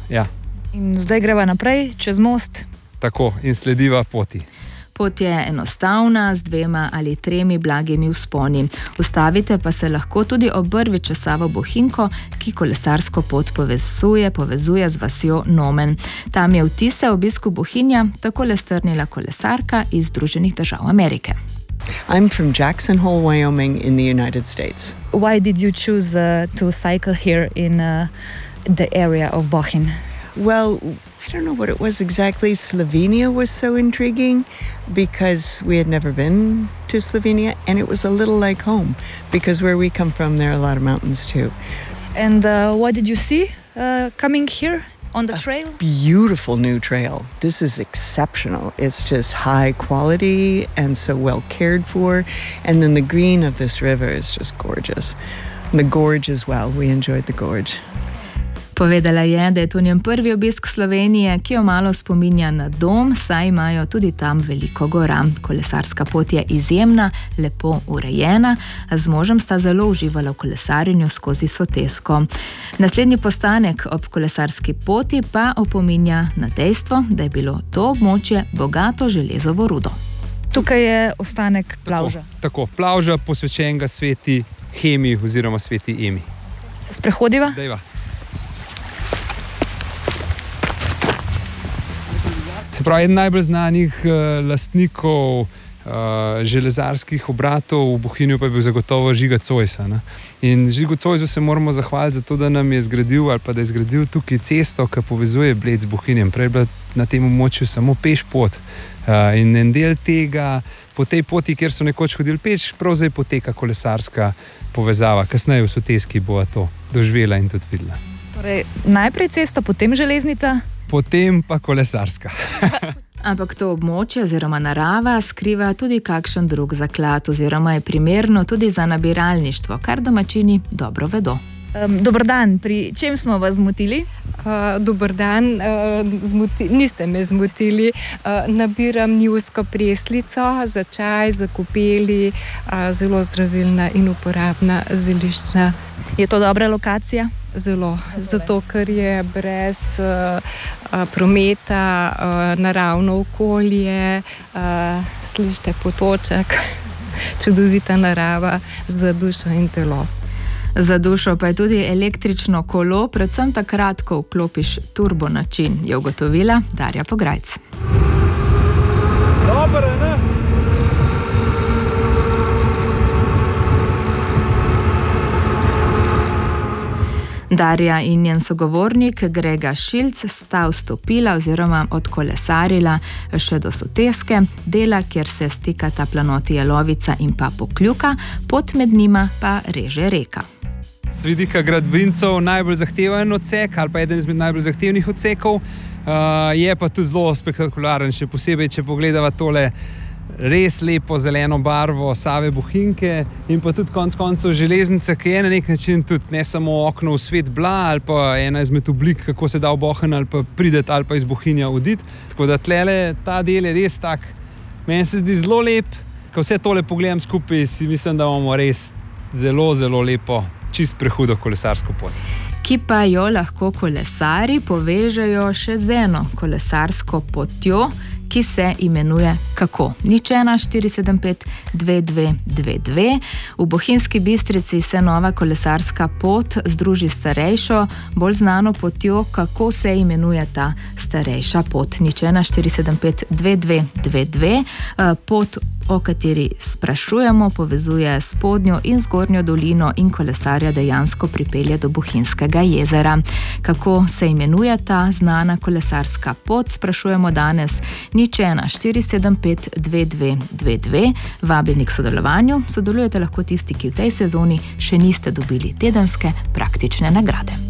Ja. In zdaj greva naprej, čez most. Tako, in slediva poti. Pot je enostavna, z 2 ali 3 blagimi vzponi. Ustavite pa se lahko tudi ob vrvi Česavo Bohinjko, ki kolesarsko pot povezuje z vasjo Nomen. Tam je vtise obisku Bohinja takole strnila kolesarka iz Združenih držav Amerike. I'm from Jackson Hole, Wyoming in the United States. Why did you choose to cycle here in the area of Bohinj? Well, I don't know what it was exactly. Slovenia was so intriguing because we had never been to Slovenia, and it was a little like home because where we come from, there are a lot of mountains too. And what did you see coming here on the trail? Beautiful new trail. This is exceptional. It's just high quality and so well cared for. And then the green of this river is just gorgeous. And the gorge as well. We enjoyed the gorge. Povedala je, da je to njen prvi obisk Slovenije, ki jo malo spominja na dom, saj imajo tudi tam veliko gora. Kolesarska pot je izjemna, lepo urejena, z možem sta zelo uživala v kolesarjenju skozi Sotesko. Naslednji postanek ob kolesarski poti pa opominja na dejstvo, da je bilo to območje bogato železovo rudo. Tukaj je ostanek plavža. Tako, plavža posvečenega sveti Hemi oziroma sveti Emi. Se sprehodiva? Dejva. Se pravi, eden najbolj znanih lastnikov železarskih obratov v Bohinju pa je bil zagotovo Žiga Zoisa. Ne? In Žigu Zoisu se moramo zahvaliti za to, da nam je zgradil ali pa da je zgradil tukaj cesto, ki povezuje Bled z Bohinjem. Prej je bila na tem območju samo peš pot. In en del tega, po tej poti, kjer so nekoč hodili peš, prav zdaj poteka kolesarska povezava. Kasneje v Soteski bo to doživela in tudi videla. Torej, najprej cesta, potem železnica? Potem pa kolesarska. Ampak to območje oziroma narava skriva tudi kakšen drug zaklad oziroma je primerno tudi za nabiralništvo, kar domačini dobro vedo. Dober dan, pri čem smo vas zmotili? Dober dan, niste me zmotili. Nabiram njivsko preslico za čaj, za kopeli, zelo zdravilna in uporabna zelišča. Je to dobra lokacija? Zelo, zato ker je brez prometa, naravno okolje, slišite potoček, čudovita narava za dušo in telo. Za dušo pa je tudi električno kolo, predvsem takrat, ko vklopiš turbo način, je ugotovila Darja Pograjc. Dobre, ne? Darja in njen sogovornik Grega Šilc sta vstopila oziroma odkolesarila še do Soteske, dela, kjer se stikata planoti Jelovica in pa Pokljuka, pot med njima pa reže reka. Z vidika gradbincev najbolj zahteven odsek ali pa eden izmed najbolj zahtevnih odsekov, je pa tudi zelo spektakularen, še posebej, če pogledava tole res lepo zeleno barvo Save Bohinjke in pa tudi konec koncev železnica, ki je na nek način tudi ne samo okno v svet bila ali pa ena izmed oblik, kako se da v Bohinj ali pa prideti ali pa iz Bohinja oditi. Tako da tlele ta del je res tak, meni se zdi zelo lep, ko vse tole pogledam skupaj, si mislim, da imamo res zelo, zelo lepo, čist prehudo kolesarsko pot. Ki pa jo lahko kolesari povežejo še z eno kolesarsko potjo, ki se imenuje kako? 014752222. V Bohinjski Bistrici se nova kolesarska pot združi starejšo, bolj znano potjo, kako se imenuje ta starejša pot. 014752222. Pot, o kateri sprašujemo, povezuje spodnjo in zgornjo dolino in kolesarja dejansko pripelje do Bohinjskega jezera. Kako se imenuje ta znana kolesarska pot, sprašujemo danes. 014752222. Vabljeni k sodelovanju. Sodelujete lahko tisti, ki v tej sezoni še niste dobili tedenske praktične nagrade.